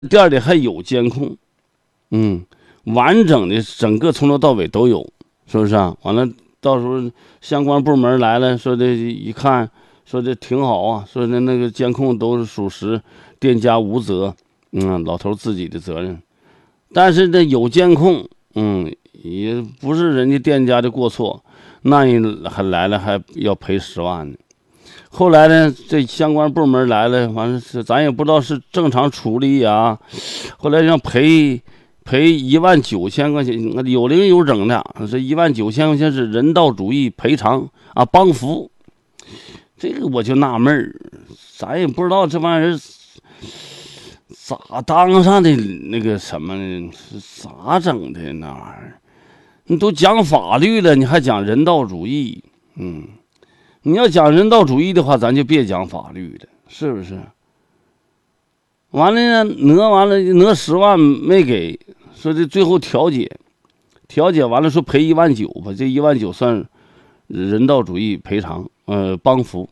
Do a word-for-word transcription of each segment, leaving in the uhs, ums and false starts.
店里还有监控，嗯，完整的整个从头到尾都有，是不是啊？完了，到时候相关部门来了，说的一看，说的挺好啊，说的那个监控都是属实，店家无责，嗯，老头自己的责任。但是呢，有监控，嗯，也不是人家店家的过错，那你还来了还要赔十万呢。后来呢，这相关部门来了，完了是咱也不知道是正常处理啊，后来让赔赔一万九千块钱，有零有整的，这一万九千块钱是人道主义赔偿啊，帮扶。这个我就纳闷儿，咱也不知道这玩意儿咋当上的那个什么呢？是咋整的那玩意儿？你都讲法律了，你还讲人道主义？嗯。你要讲人道主义的话，咱就别讲法律了，是不是？完了呢，讹完了讹十万没给，说这最后调解，调解完了说赔一万九吧，这一万九算人道主义赔偿，呃，帮扶。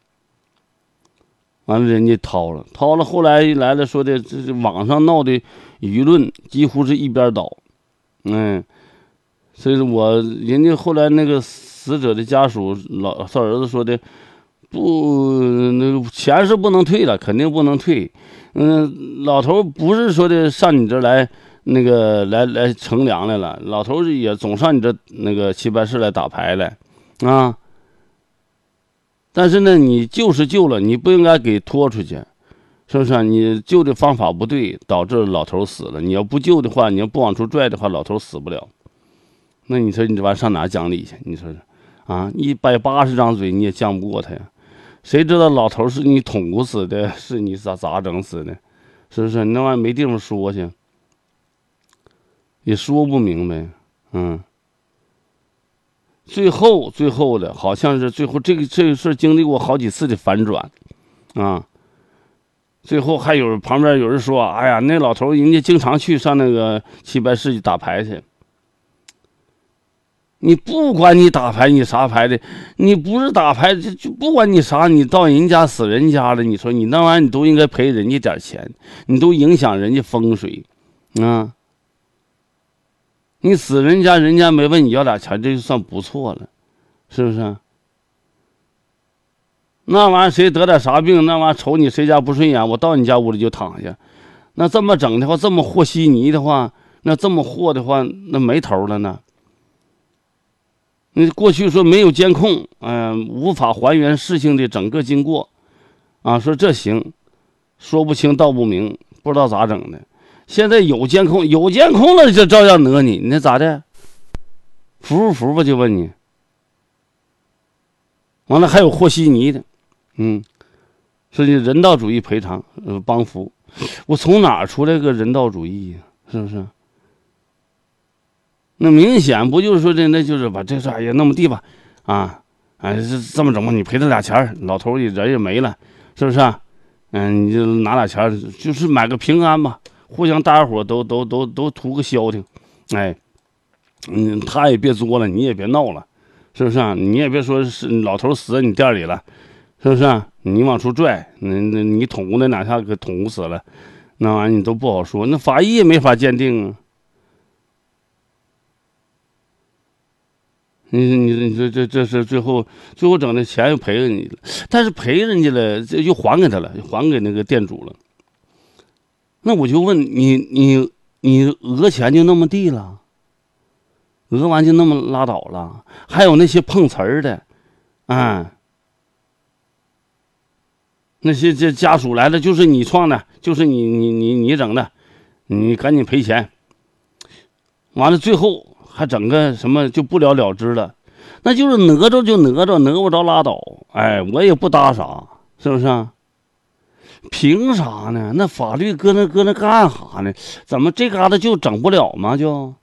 完了人家掏了，掏了，后来来了说的，这这网上闹的舆论几乎是一边倒，嗯，所以我人家后来那个。死者的家属老他儿子说的，不，那个钱是不能退了，肯定不能退。嗯，老头不是说的上你这来那个来来乘凉来了，老头也总上你这那个棋牌室来打牌来啊。但是呢，你救是救了，你不应该给拖出去，是不是？你救的方法不对，导致老头死了。你要不救的话，你要不往出拽的话，老头死不了。那你说你这玩意上哪讲理去？你说是？啊，一百八十张嘴你也犟不过他呀，谁知道老头是你捅死的，是你咋咋整死的，是不是？那玩意没地方说去，也说不明白，嗯。最后最后的好像是最后这个这个事经历过好几次的反转，啊，最后还有旁边有人说，哎呀，那老头人家经常去上那个棋牌室去打牌去。你不管你打牌你啥牌的，你不是打牌就就不管你啥，你到人家死人家了，你说你那玩意儿你都应该赔人家点钱，你都影响人家风水啊！你死人家人家没问你要点钱，这就算不错了，是不是？那玩意儿谁得点啥病，那玩意儿瞅你谁家不顺眼，我到你家屋里就躺下。那这么整的话，这么和稀泥的话，那这么和的话，那没头了呢。你过去说没有监控，嗯、呃，无法还原事情的整个经过，啊，说这行，说不清道不明，不知道咋整的。现在有监控，有监控了，就照样讹你，你那咋的？服不服吧？就问你。完了还有和稀泥的，嗯，说你人道主义赔偿，呃，帮扶，我从哪儿出来个人道主义呀、啊？是不是？那明显不就是说的，那就是把这事哎呀那么地吧，啊，哎这这么整吧，你赔他俩钱，老头也人也没了，是不是、啊？嗯，你就拿俩钱，就是买个平安吧，互相大家伙都都都都图个消停，哎，嗯，他也别作了，你也别闹了，是不是、啊？你也别说是老头死在你店里了，是不是、啊？你往出拽，那那你捅那两下给捅死了，那玩意儿你都不好说，那法医也没法鉴定啊。你你你这这这是最后最后整的钱又赔人家了，但是赔人家了，这又还给他了，还给那个店主了。那我就问你，你你讹钱就那么地了，讹完就那么拉倒了？还有那些碰瓷儿的，啊，那些这家属来了，就是你创的，就是你你你你整的，你赶紧赔钱。完了最后。还整个什么就不了了之了，那就是哪着就哪着，哪不着拉倒。哎，我也不搭啥，是不是啊？凭啥呢？那法律搁那搁那干啥呢？怎么这嘎达就整不了吗？就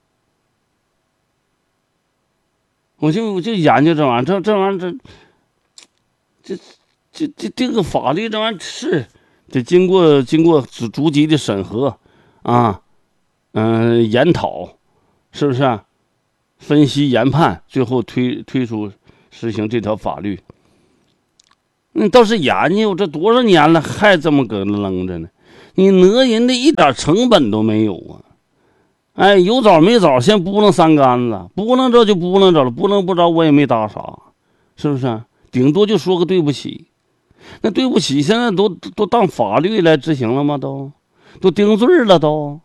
我就我就研究这玩意儿，这这玩意儿这这这这这个法律这玩意儿是得经过经过逐逐级的审核啊，嗯、呃，研讨。是不是、啊？分析研判，最后推推出实行这条法律。嗯，倒是研究这多少年了，还这么搁那扔着呢？ 你讹人的一点成本都没有啊！哎，有枣没枣，先拨弄三竿子，拨弄着就拨弄着了，拨弄不着我也没搭啥，是不是？顶多就说个对不起。那对不起，现在都都当法律来执行了吗？都都定罪了都。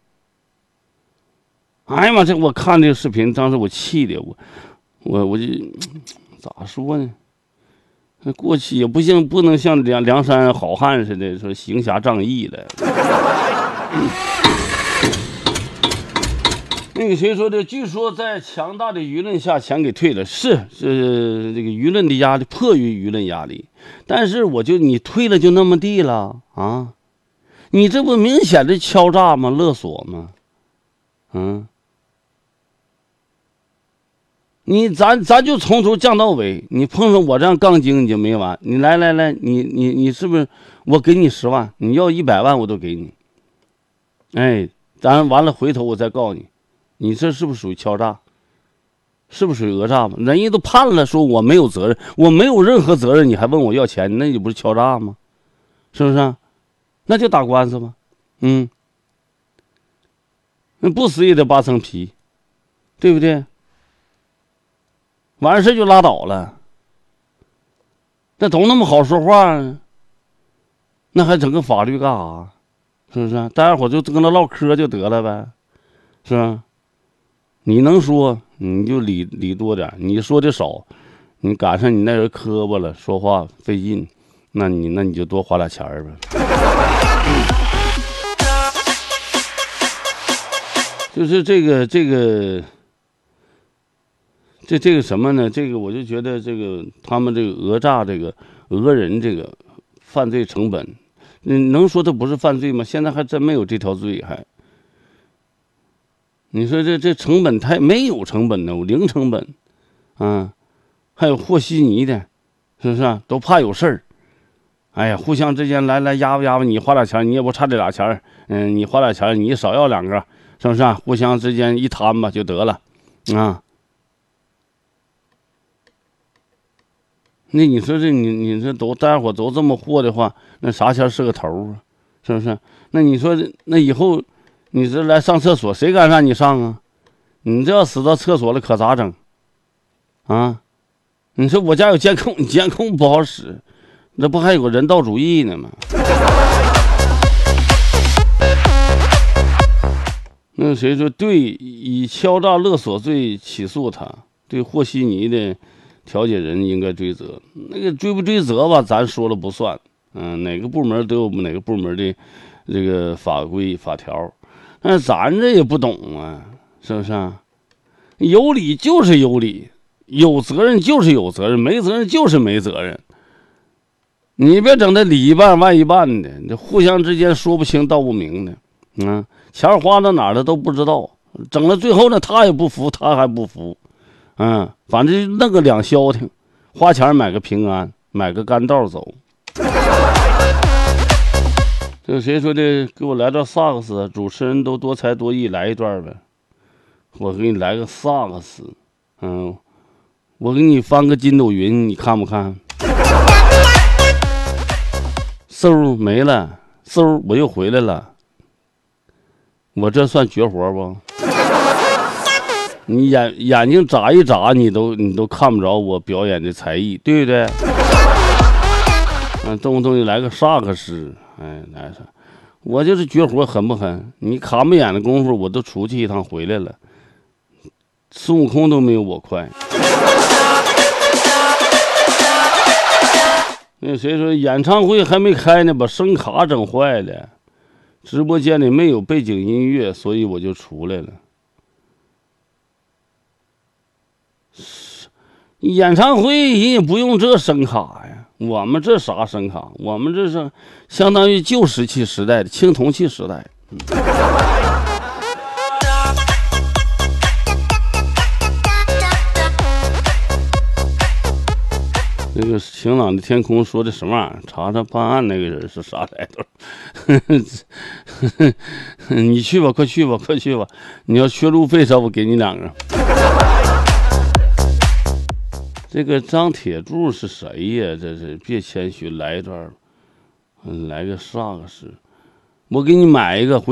哎呀妈！这我看这个视频，当时我气的我，我我就咋说呢？过去也不像不能像梁梁山好汉似的说行侠仗义了。那个谁说的？据说在强大的舆论下，钱给退了，是是这个舆论的压力，迫于舆论压力。但是我就你退了就那么地了啊？你这不明显的敲诈吗？勒索吗？嗯。你咱咱就从头降到尾，你碰上我这样杠精你就没完。你来来来，你你你是不是我给你十万，你要一百万我都给你。哎，咱完了回头我再告诉你，你这是不是属于敲诈？是不是属于讹诈吗？人家都判了，说我没有责任，我没有任何责任，你还问我要钱，那你不是敲诈吗？是不是啊？那就打官司吧。嗯，那不死也得扒层皮，对不对？完事就拉倒了，那都那么好说话，那还整个法律干啥？是不是？大家伙就跟他唠嗑就得了呗，是吧？你能说你就理理多点，你说的少，你赶上你那人磕巴了，说话费劲，那你那你就多花点钱呗。就是这个这个。这这个什么呢？这个我就觉得这个他们这个讹诈这个讹人这个犯罪成本，你能说这不是犯罪吗？现在还真没有这条罪，还你说这这成本太没有成本呢，零成本啊，还有和稀泥的，是不是啊？都怕有事儿。哎呀，互相之间来来压吧压吧，你花点钱，你也不差这俩钱，嗯，你花点钱，你少要两个，是不是啊？互相之间一摊吧就得了啊。那你说这你你这都大家伙都这么货的话，那啥钱是个头啊？是不是？那你说那以后你这来上厕所，谁敢让你上啊？你这要死到厕所了，可咋整啊？你说我家有监控，监控不好使，那不还有个人道主义呢吗？那谁说对以敲诈勒索罪起诉他，对和稀泥的调解人应该追责，那个追不追责吧，咱说了不算。嗯，哪个部门都有哪个部门的这个法规法条，但是咱这也不懂啊，是不是啊？有理就是有理，有责任就是有责任，没责任就是没责任。你别整的理一半外一半的，这互相之间说不清道不明的，嗯，钱花到哪儿了都不知道，整了最后呢，他也不服，他还不服。嗯，反正那个两消停，花钱买个平安，买个干道走。这个谁说的？给我来段萨克斯，主持人都多才多艺，来一段呗。我给你来个萨克斯，嗯，我给你翻个筋斗云，你看不看？嗖没了，嗖我又回来了。我这算绝活不？你眼眼睛眨一眨，你都你都看不着我表演的才艺，对不对？嗯，动不动就来个萨克斯，哎，来啥？我就是绝活，狠不狠？你卡不眼的功夫，我都出去一趟回来了。孙悟空都没有我快。那谁说演唱会还没开呢，把声卡整坏了，直播间里没有背景音乐，所以我就出来了。演唱会人也不用这声卡呀，我们这啥声卡？我们这是相当于旧石器时代的青铜器时代。嗯，那个晴朗的天空说的什么玩意儿？查查办案那个人是啥来头？你去吧，快去吧，快去吧！你要缺路费，找我给你两个。这个张铁柱是谁呀？这是别谦虚，来一段，嗯，来个萨克斯。 我给你买一个。